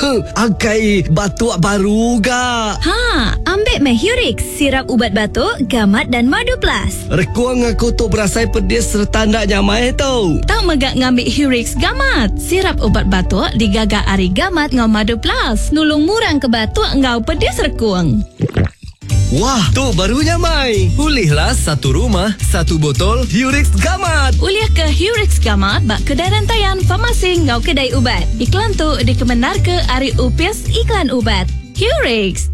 Akai batuk baru ga. Ambil Hurix, sirap ubat batuk, gamat dan madu plus. Rekuang aku tu berasai pedis serta ndak nyamai tau. Tak megak ngambil Hurix gamat. Sirap ubat batuk digagak ari gamat ngau madu plus. Nulung murang ke batuk ngau pedis rekuang. Wah, tu barunya Mai. Pulihlah satu rumah, satu botol Hurix Gamat. Uliah ke Hurix Gamat bak kedai rantaian farmasi ngau kedai ubat. Iklan tu dikebenar ke Ari UPS Iklan Ubat. Hurix.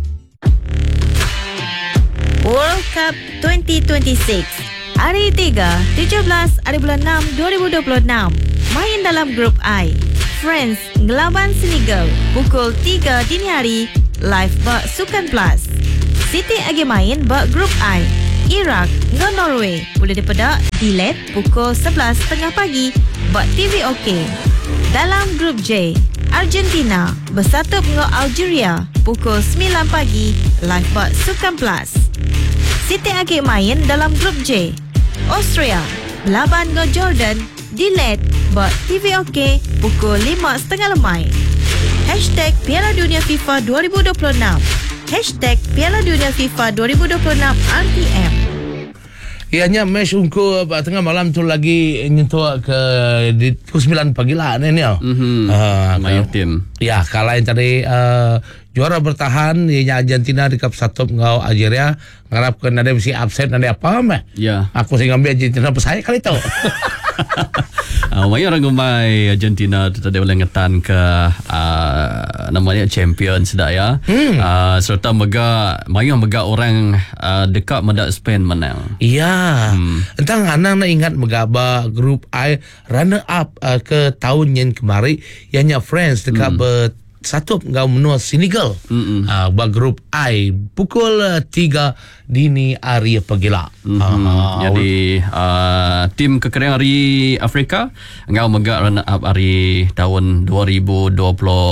World Cup 2026. Hari 3, 17 hari bulan 6 2026. Main dalam grup I. France ngelawan Senegal pukul 3 dini hari live bak Sukan Plus. Siti agi main bak grup I. Iraq ngau Norway boleh dipedak dilet pukul 11.30 pagi bak TV OK. Dalam grup J, Argentina bersatu ngau Algeria pukul 9 pagi live bak Sukan Plus. Siti agi main dalam grup J. Austria belaban ngau Jordan dilet bak TV OK pukul 5.30 lemai. #Piala Dunia FIFA 2026. #Piala Dunia FIFA 2026 RTM. Ianya match unku tengah malam tu lagi nyentuh ke di pukul 9 pagi lah ni ya. Main tim. Ya, kalahin tadi juara bertahan ianya Argentina di Cup 1 ngau Algeria ngarapkan ada mesti upset ada apa meh. Ya. Aku sih ngambil Argentina pesai kali tu. Mai orang gemai Argentina tadi boleh ngetan ke namanya champion sedak ya. Serta mai orang dekat mendak Spain menang. Iya. Entang anang nak ingat megaba grup I runner up ke tahun yang kemarin ianya France dekat satu ngau menua Senegal. Grup I pukul 3 dini hari pagila. Jadi tim kekerjaan hari Afrika ngau megak runner up hari tahun 2022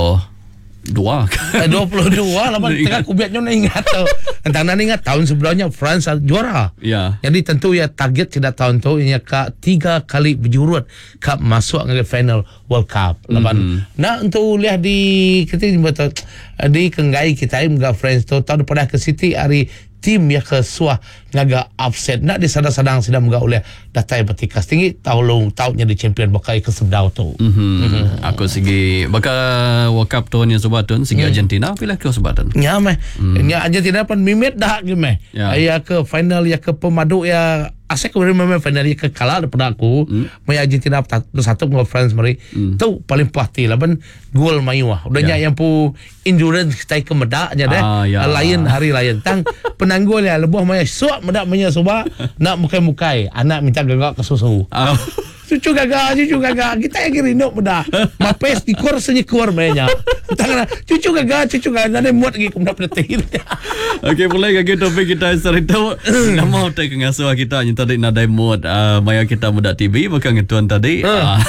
lapan tengah kubiatnya nak ingat tau. Entah nak ingat tahun sebelumnya France juara. Ya. Jadi tentu ya target tidak tahun tu ianya ke 3 kali berjurut ke masuk ke final World Cup. Lapan nak untuk lihat di kita di kenggai kita juga France tu tahun pada ke City hari tim yang kesuah ngaga upset nak disadang-sadang sedang menga oleh data yang bertikas tinggi tahun jadi champion bakai ke sebdau tu. Aku segi bakal World Cup tu ni sebatun segi Argentina pilih ke sebatun. Ya meh. Nya Argentina pun mimit dah ke meh. Ya ke final ya ke pemadu ya asyik kemarin memang final ya ke kalah daripada aku. Mai Argentina satu ngau France mari. Tu paling pasti lah ben gol mayu ah. Udahnya yang pu endurance kita ke medak nya deh. Lain hari lain tang penanggul ya lebuh maya suap medak maya soba nak mukai-mukai anak minta gagak ke susu. Cucu gagak kita yang rindu mudah mapes di kur senyekor mainnya tangan cucu gagak nanti muat lagi kumda pedetin. Okey, mulai kaki topik kita cerita nama tak ngasuh kita yang tadi nadai muat maya kita muda TV bukan ngetuan tadi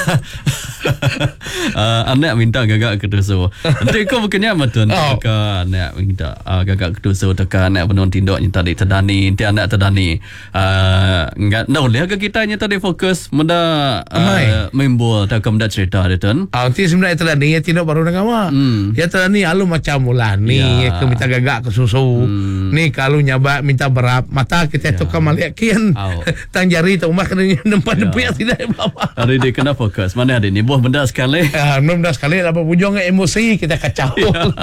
anak minta gagak kedusu nanti kau bukannya matun ke anak minta gagak kedusu tekan anak penuh tindok yang tadi terdani nanti anak terdani enggak boleh ke kita yang tadi fokus muda membol tak kemudian cerita dia tu. Nanti sebenarnya terdani ya tindok baru dengan awak. Ya terdani alu macam mula ni ke minta gagak ke susu. Ni kalau nyaba minta berap mata kita tukar maliak kian tang jari tu mak kena nempat tidak apa. Hari dia kena fokus mana ada ni buah benda sekali. Benda sekali apa bujung emosi kita kacau.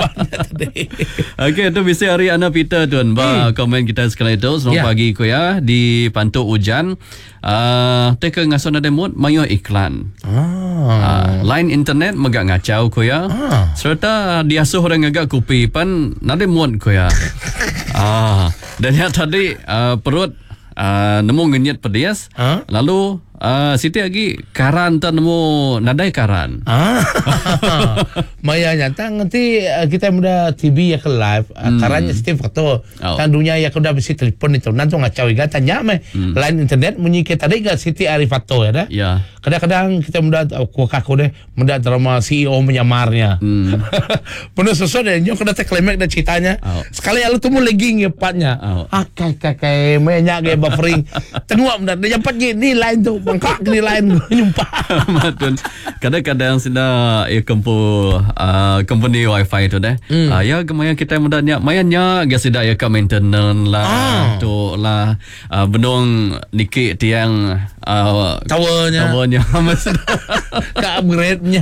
Okey, tu bisa hari Ana Peter tuan komen kita sekali itu selamat pagi ko ya di Pantuk Hujan. Teka ngasuh ada mood mayo iklan. Line internet megak ngacau ko ya. Serta diasuh orang agak kupi pan nade mood ko ya. Dan yang tadi perut nemu ngenyet pedias. Lalu Siti lagi karan tak nemu nadai karan. Maya nyata nanti kita muda TV ya ke live karannya Siti foto kan dunia ya kuda besi telepon itu nanti ngacau iga tanya line internet munyi kita tadi ga Siti ari foto ya dah. Ya. Kadang-kadang kita muda aku deh muda drama CEO menyamarnya. Penuh sesuatu deh nyok kena klimak dan ceritanya. Sekali alu tu mu legging ya patnya. Kakai banyak ge buffering. Tengok muda dia dapat ni line tu Bangkak kini lain nyumpah. Matun. Kadang-kadang sina company wifi tu deh. Ya gemaya kita mudahnya mayanya gasida ya ka maintenance lah tu lah benung nikik tiang Towernya ka upgrade-nya.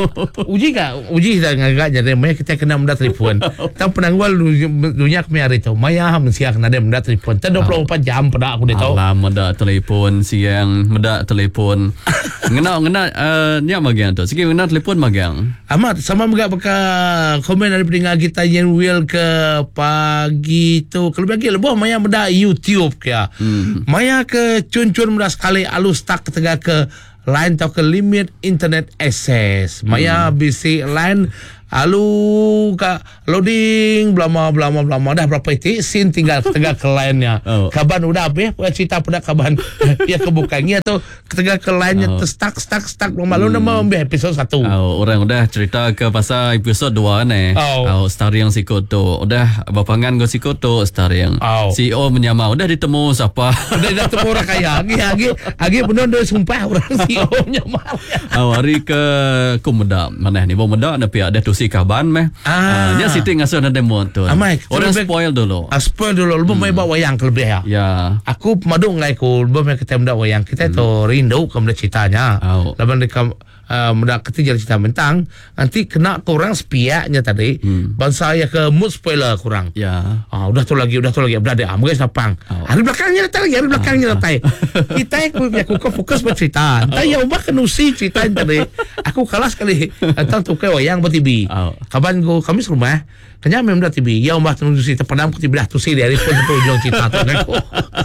Uji dah ngagak jadi maya kita kena menda telefon. Tahu penanggual dunia kami hari tu. Maya mesti kena ada menda telefon. 24 jam pada aku dia tahu. Alah meda telefon siang, meda telefon. Ngena nya magian tu. Sikit ngena telefon magian. Amat sama juga beka komen dari pendengar kita yang will ke pagi tu. Kalau bagi lebih maya meda YouTube kaya. Maya ke cun-cun meda sekali alus tak ketega ke line tau ke limit internet access. Maya bisi line alu ka loading blama dah berapa itu sin tinggal ketega ke line-nya. Kaban udah habis cerita pada kaban ya kebukannya atau ketega ke line-nya stuck malu nama ambil episode 1. Orang udah cerita ke pasal episode 2 ni. Star yang sikoto udah bapangan go sikoto star yang CEO menyama udah ditemu siapa. Udah ditemu orang kaya agi benar dia sumpah orang CEO menyama. Hari ke kumeda mana ni bomeda na pihak ada tu si kaban meh. Nya sitting ngasuh na demo tu. Orang spoil dulu. Spoil dulu lebih mai bawa wayang kelebih ya. Ya. Aku madu ngai ku lebih mai kita menda wayang kita tu rindu ke menda ceritanya. Laban dekat menda ketiga cerita mentang nanti kena kurang sepiaknya tadi. Bangsa saya ke mood spoiler kurang. Ya. Udah tu lagi berada amgai sapang. Hari belakangnya datang. Kita aku fokus bercerita. Entah ya ubah kenusi cerita tadi. Aku kalah sekali tentang tu ke wayang bertibi. Kaban kami serumah. Kanya memang dah tibi. Ya ubah tentu cerita padam ku tibi dah tu si dari pun tu ujung cerita tu aku.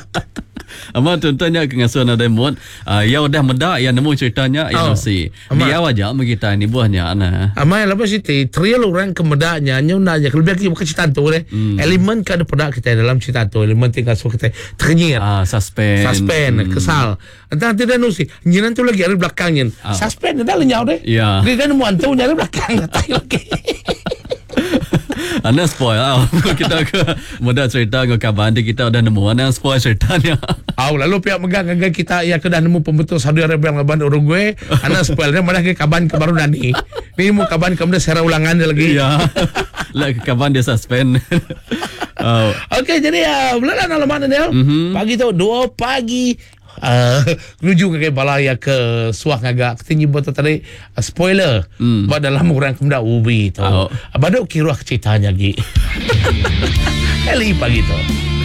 Ama contohnya kengasuhan ada mod ya udah meda ya nemu ceritanya ya nasi dia wajah kita ni buahnya ana ama lepas itu trial orang kemedanya nyunanya lebih lagi bukan cerita tu elemen kada pada kita dalam cerita tu elemen tinggal so kita ternyir suspense kesal entah tidak nusi nyiran tu lagi ada belakangnya suspense dah lenyau deh dia dah nemu antu nyari belakang lagi. Ana spoil kita ke mudah cerita ke kabar nanti kita udah nemu ana spoil ceritanya. Lalu pihak megang kita ya ke dah nemu pembetul Saudi Arabia yang laban Uruguay. Ana spoilnya mana ke kaban ke baru nani. Ni mu kaban kemudian sera ulangan lagi. Ya. Lah ke kaban dia suspend. Okey jadi bulan alaman dia. Pagi tu 2 pagi menuju ke balaya ke suah ngagak ketinggi botol tadi spoiler buat dalam orang kemudian ubi tu baduk kira ceritanya lagi kali pagi tu